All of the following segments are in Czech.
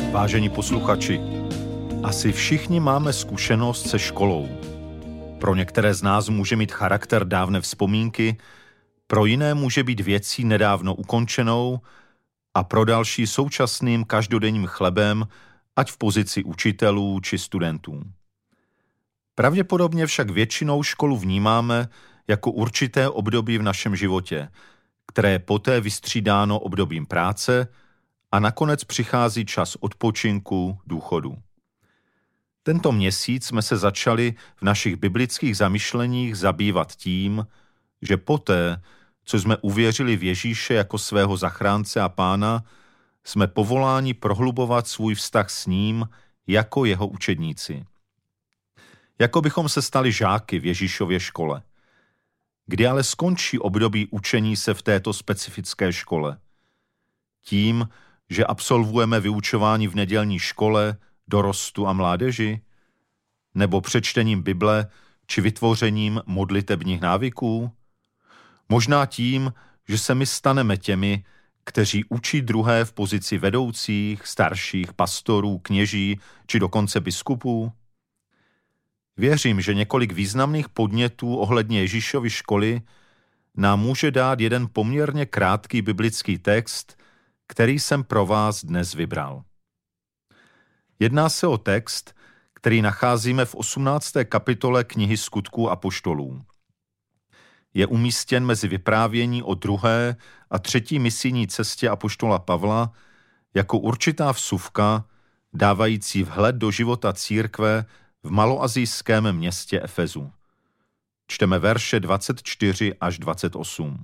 Vážení posluchači, asi všichni máme zkušenost se školou. Pro některé z nás může mít charakter dávné vzpomínky, pro jiné může být věcí nedávno ukončenou a pro další současným každodenním chlebem, ať v pozici učitelů či studentů. Pravděpodobně však většinou školu vnímáme jako určité období v našem životě, které je poté vystřídáno obdobím práce a nakonec přichází čas odpočinku, důchodu. Tento měsíc jsme se začali v našich biblických zamyšleních zabývat tím, že poté, co jsme uvěřili v Ježíše jako svého zachránce a pána, jsme povoláni prohlubovat svůj vztah s ním jako jeho učedníci. Jako bychom se stali žáky v Ježíšově škole. Kdy ale skončí období učení se v této specifické škole? Tím, že absolvujeme vyučování v nedělní škole, dorostu a mládeži? Nebo přečtením Bible či vytvořením modlitebních návyků? Možná tím, že se my staneme těmi, kteří učí druhé v pozici vedoucích, starších, pastorů, kněží či dokonce biskupů? Věřím, že několik významných podnětů ohledně Ježíšovy školy nám může dát jeden poměrně krátký biblický text, který jsem pro vás dnes vybral. Jedná se o text, který nacházíme v 18. kapitole knihy Skutků apoštolů. Je umístěn mezi vyprávění o druhé a třetí misijní cestě apoštola Pavla jako určitá vsuvka, dávající vhled do života církve v maloasijském městě Efezu. Čteme verše 24 až 28.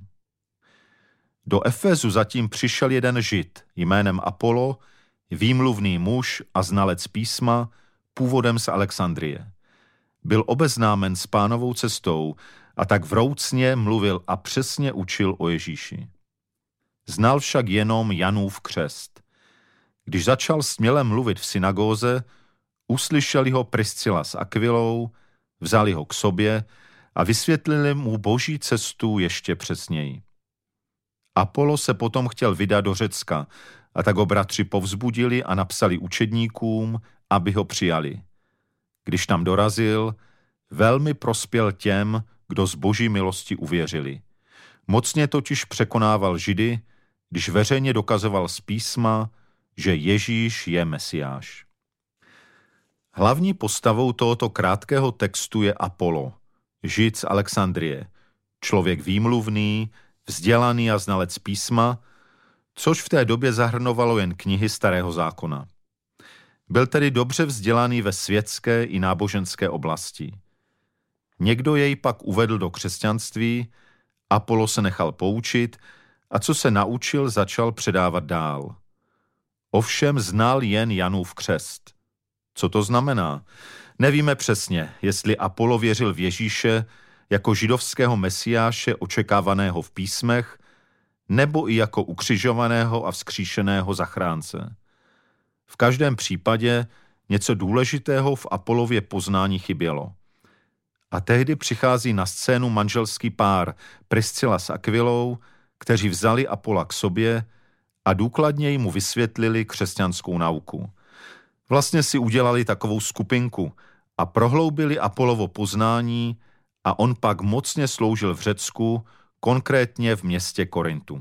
Do Efezu zatím přišel jeden Žid jménem Apollo, výmluvný muž a znalec písma, původem z Alexandrie. Byl obeznámen s Pánovou cestou a tak vroucně mluvil a přesně učil o Ježíši. Znal však jenom Janův křest. Když začal směle mluvit v synagóze, uslyšeli ho Priscila s Akvilou, vzali ho k sobě a vysvětlili mu Boží cestu ještě přesněji. Apollo se potom chtěl vydat do Řecka, a tak ho bratři povzbudili a napsali učedníkům, aby ho přijali. Když tam dorazil, velmi prospěl těm, kdo z Boží milosti uvěřili. Mocně totiž překonával Židy, když veřejně dokazoval z písma, že Ježíš je Mesiáš. Hlavní postavou tohoto krátkého textu je Apollo, Žid z Alexandrie, člověk výmluvný, vzdělaný a znalec písma, což v té době zahrnovalo jen knihy Starého zákona. Byl tedy dobře vzdělaný ve světské i náboženské oblasti. Někdo jej pak uvedl do křesťanství, Apollo se nechal poučit a co se naučil, začal předávat dál. Ovšem znal jen Janův křest. Co to znamená? Nevíme přesně, jestli Apollo věřil v Ježíše jako židovského mesiáše očekávaného v písmech, nebo i jako ukřižovaného a vzkříšeného zachránce. V každém případě něco důležitého v Apollově poznání chybělo. A tehdy přichází na scénu manželský pár Priscila s Akvilou, kteří vzali Apolla k sobě a důkladně mu vysvětlili křesťanskou nauku. Vlastně si udělali takovou skupinku a prohloubili Apollovo poznání a on pak mocně sloužil v Řecku, konkrétně v městě Korintu.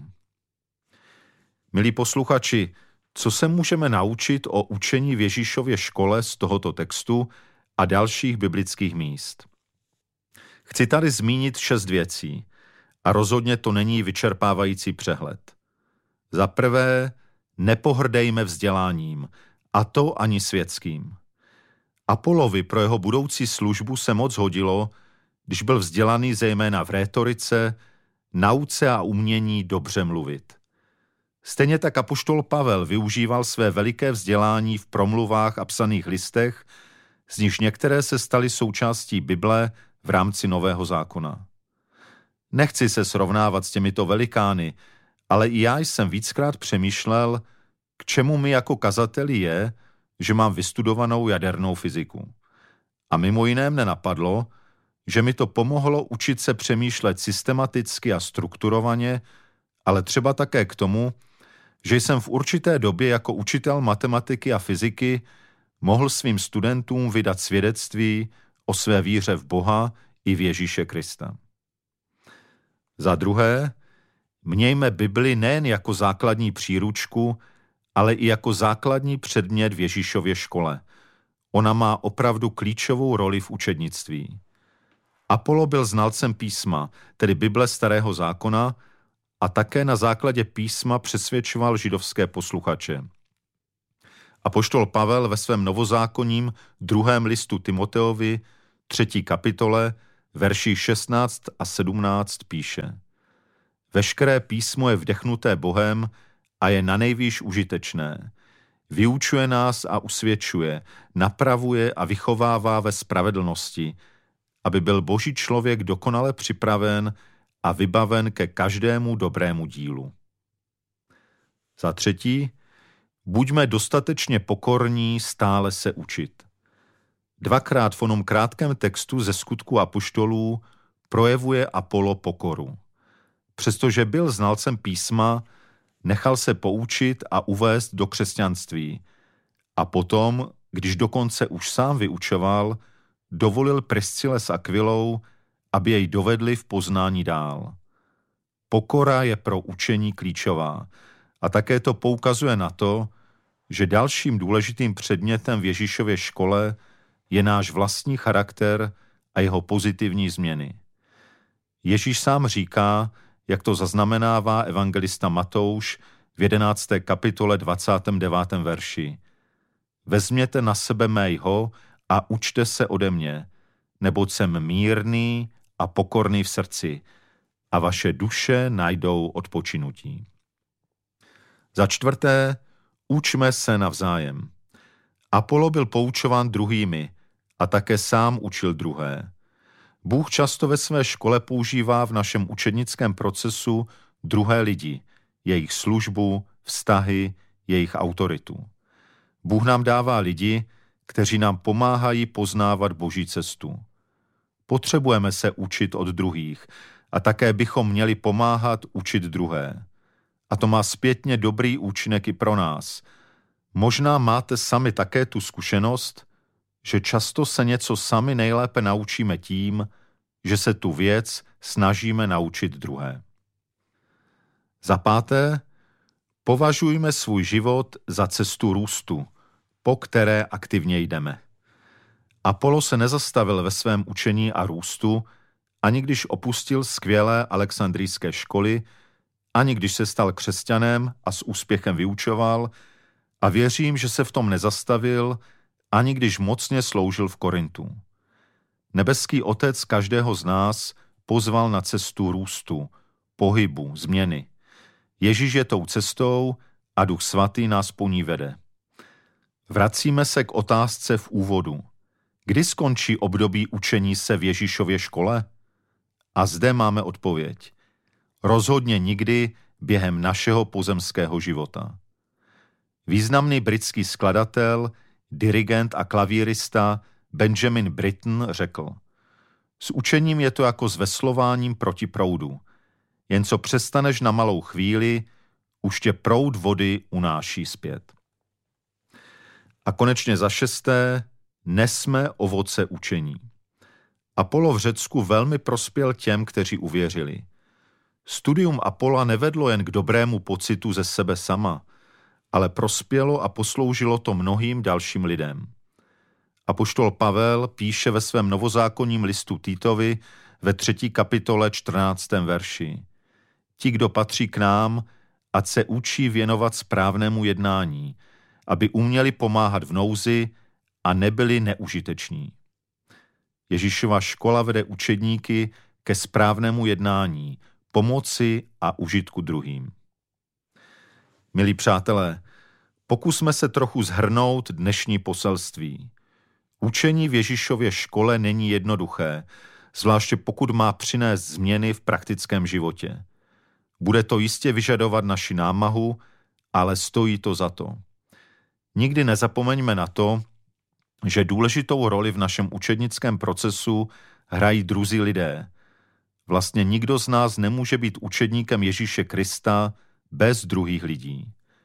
Milí posluchači, co se můžeme naučit o učení v Ježíšově škole z tohoto textu a dalších biblických míst? Chci tady zmínit 6 věcí a rozhodně to není vyčerpávající přehled. Za prvé, nepohrdejme vzděláním, a to ani světským. Apollovi pro jeho budoucí službu se moc hodilo, když byl vzdělaný zejména v rétorice, nauce a umění dobře mluvit. Stejně tak apoštol Pavel využíval své veliké vzdělání v promluvách a psaných listech, z nichž některé se staly součástí Bible v rámci Nového zákona. Nechci se srovnávat s těmito velikány, ale i já jsem víckrát přemýšlel, k čemu mi jako kazateli je, že mám vystudovanou jadernou fyziku. A mimo jiné mne napadlo, že mi to pomohlo učit se přemýšlet systematicky a strukturovaně, ale třeba také k tomu, že jsem v určité době jako učitel matematiky a fyziky mohl svým studentům vydat svědectví o své víře v Boha i v Ježíše Krista. Za druhé, mějme Bibli nejen jako základní příručku, ale i jako základní předmět v Ježíšově škole. Ona má opravdu klíčovou roli v učednictví. Apollo byl znalcem písma, tedy Bible Starého zákona, a také na základě písma přesvědčoval židovské posluchače. Apoštol Pavel ve svém novozákonním 2. listu Timoteovi, 3. kapitole, verši 16 a 17 píše: Veškeré písmo je vdechnuté Bohem a je nanejvýš užitečné. Vyučuje nás a usvědčuje, napravuje a vychovává ve spravedlnosti, aby byl Boží člověk dokonale připraven a vybaven ke každému dobrému dílu. Za třetí, buďme dostatečně pokorní stále se učit. Dvakrát v onom krátkém textu ze Skutků apoštolů projevuje Apollo pokoru. Přestože byl znalcem písma, nechal se poučit a uvést do křesťanství. A potom, když dokonce už sám vyučoval, dovolil Priscile s Akvilou, aby jej dovedli v poznání dál. Pokora je pro učení klíčová a také to poukazuje na to, že dalším důležitým předmětem v Ježíšově škole je náš vlastní charakter a jeho pozitivní změny. Ježíš sám říká, jak to zaznamenává evangelista Matouš v 11. kapitole 29. verši. Vezměte na sebe mého a učte se ode mě, neboť jsem mírný a pokorný v srdci a vaše duše najdou odpočinutí. Za čtvrté, učme se navzájem. Apollo byl poučován druhými a také sám učil druhé. Bůh často ve své škole používá v našem učednickém procesu druhé lidi, jejich službu, vztahy, jejich autoritu. Bůh nám dává lidi, kteří nám pomáhají poznávat Boží cestu. Potřebujeme se učit od druhých a také bychom měli pomáhat učit druhé. A to má zpětně dobrý účinek i pro nás. Možná máte sami také tu zkušenost, že často se něco sami nejlépe naučíme tím, že se tu věc snažíme naučit druhé. Za páté, považujme svůj život za cestu růstu, po které aktivně jdeme. Apollo se nezastavil ve svém učení a růstu, ani když opustil skvělé alexandrijské školy, ani když se stal křesťanem a s úspěchem vyučoval, a věřím, že se v tom nezastavil, ani když mocně sloužil v Korintu. Nebeský Otec každého z nás pozval na cestu růstu, pohybu, změny. Ježíš je tou cestou a Duch Svatý nás po ní vede. Vracíme se k otázce v úvodu. Kdy skončí období učení se v Ježíšově škole? A zde máme odpověď. Rozhodně nikdy během našeho pozemského života. Významný britský skladatel, dirigent a klavírista Benjamin Britten řekl: S učením je to jako s veslováním proti proudu. Jen co přestaneš na malou chvíli, už tě proud vody unáší zpět. A konečně za šesté, nesme ovoce učení. Apollo v Řecku velmi prospěl těm, kteří uvěřili. Studium Apolla nevedlo jen k dobrému pocitu ze sebe sama, ale prospělo a posloužilo to mnohým dalším lidem. Apoštol Pavel píše ve svém novozákonním listu Týtovi ve 3. kapitole 14. verši. Ti, kdo patří k nám, ať se učí věnovat správnému jednání, aby uměli pomáhat v nouzi a nebyli neužiteční. Ježíšova škola vede učedníky ke správnému jednání, pomoci a užitku druhým. Milí přátelé, pokusme se trochu shrnout dnešní poselství. Učení v Ježíšově škole není jednoduché, zvláště pokud má přinést změny v praktickém životě. Bude to jistě vyžadovat naši námahu, ale stojí to za to. Nikdy nezapomeňme na to, že důležitou roli v našem učednickém procesu hrají druzí lidé. Vlastně nikdo z nás nemůže být učedníkem Ježíše Krista bez druhých lidí.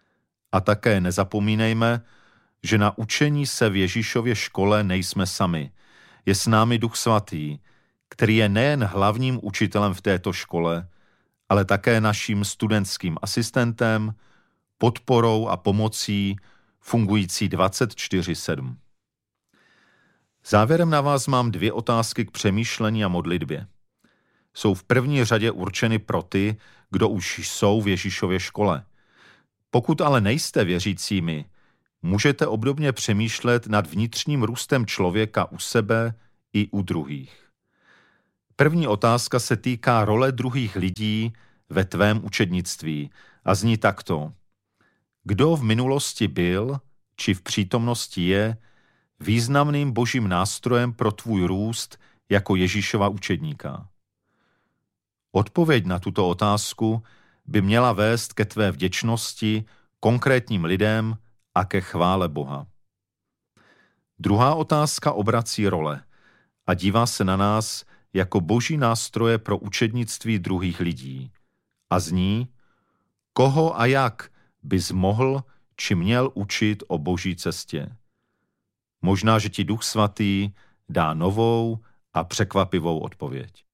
A také nezapomínejme, že na učení se v Ježíšově škole nejsme sami. Je s námi Duch Svatý, který je nejen hlavním učitelem v této škole, ale také naším studentským asistentem, podporou a pomocí fungující 24/7. Závěrem na vás mám 2 otázky k přemýšlení a modlitbě. Jsou v první řadě určeny pro ty, kdo už jsou v Ježíšově škole. Pokud ale nejste věřícími, můžete obdobně přemýšlet nad vnitřním růstem člověka u sebe i u druhých. První otázka se týká role druhých lidí ve tvém učednictví a zní takto. Kdo v minulosti byl, či v přítomnosti je, významným božím nástrojem pro tvůj růst jako Ježíšova učedníka? Odpověď na tuto otázku by měla vést ke tvé vděčnosti konkrétním lidem a ke chvále Boha. Druhá otázka obrací role a dívá se na nás jako boží nástroje pro učednictví druhých lidí. A zní, koho a jak bys mohl či měl učit o boží cestě. Možná, že ti Duch Svatý dá novou a překvapivou odpověď.